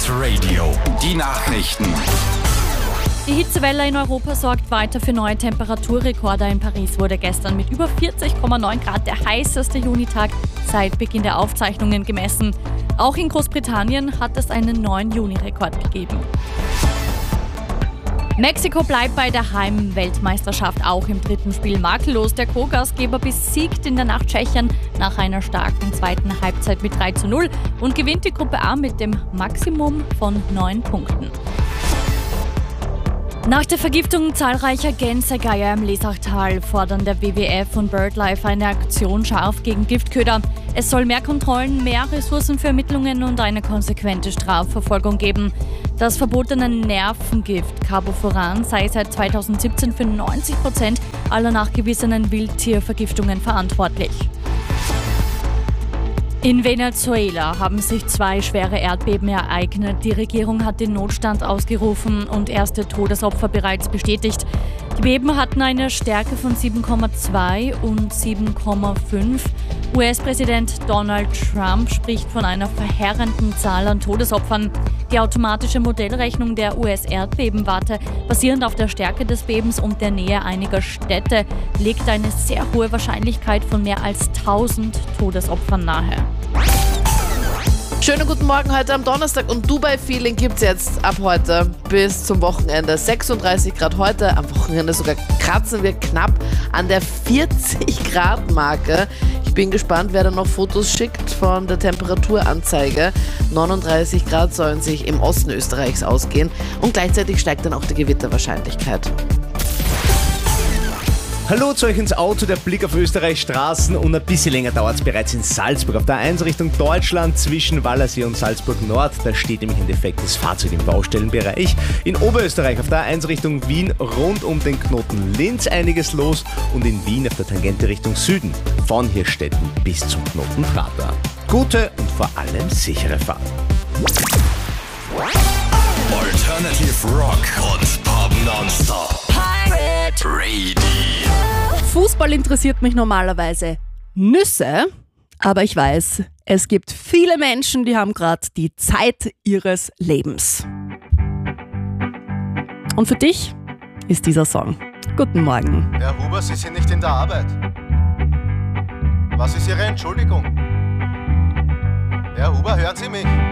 Hit Radio. Die Nachrichten. Die Hitzewelle in Europa sorgt weiter für neue Temperaturrekorde. In Paris wurde gestern mit über 40,9 Grad der heißeste Junitag seit Beginn der Aufzeichnungen gemessen. Auch in Großbritannien hat es einen neuen Juni-Rekord gegeben. Mexiko bleibt bei der Heimweltmeisterschaft auch im dritten Spiel makellos. Der Co-Gastgeber besiegt in der Nacht Tschechien nach einer starken zweiten Halbzeit mit 3:0 und gewinnt die Gruppe A mit dem Maximum von 9 Punkten. Nach der Vergiftung zahlreicher Gänsegeier im Lesachtal fordern der WWF und BirdLife eine Aktion scharf gegen Giftköder. Es soll mehr Kontrollen, mehr Ressourcen für Ermittlungen und eine konsequente Strafverfolgung geben. Das verbotene Nervengift Carbofuran sei seit 2017 für 90% aller nachgewiesenen Wildtiervergiftungen verantwortlich. In Venezuela haben sich 2 schwere Erdbeben ereignet. Die Regierung hat den Notstand ausgerufen und erste Todesopfer bereits bestätigt. Die Beben hatten eine Stärke von 7,2 und 7,5. US-Präsident Donald Trump spricht von einer verheerenden Zahl an Todesopfern. Die automatische Modellrechnung der US-Erdbebenwarte, basierend auf der Stärke des Bebens und der Nähe einiger Städte, legt eine sehr hohe Wahrscheinlichkeit von mehr als 1000 Todesopfern nahe. Schönen guten Morgen heute am Donnerstag und Dubai-Feeling gibt es jetzt ab heute bis zum Wochenende. 36 Grad heute, am Wochenende sogar kratzen wir knapp an der 40-Grad-Marke. Ich bin gespannt, wer da noch Fotos schickt von der Temperaturanzeige. 39 Grad sollen sich im Osten Österreichs ausgehen und gleichzeitig steigt dann auch die Gewitterwahrscheinlichkeit. Hallo zu euch ins Auto, der Blick auf Österreichs Straßen und ein bisschen länger dauert es bereits in Salzburg. Auf der A1 Richtung Deutschland zwischen Wallersee und Salzburg Nord, da steht nämlich ein defektes Fahrzeug im Baustellenbereich. In Oberösterreich auf der A1 Richtung Wien rund um den Knoten Linz einiges los und in Wien auf der Tangente Richtung Süden von Hirstetten bis zum Knoten Prater. Gute und vor allem sichere Fahrt. Alternative Rock und Pop Nonstop. Pirate Radio. Fußball interessiert mich normalerweise Nüsse, aber ich weiß, es gibt viele Menschen, die haben gerade die Zeit ihres Lebens. Und für dich ist dieser Song. Guten Morgen. Herr Huber, Sie sind nicht in der Arbeit. Was ist Ihre Entschuldigung? Herr Huber, hören Sie mich?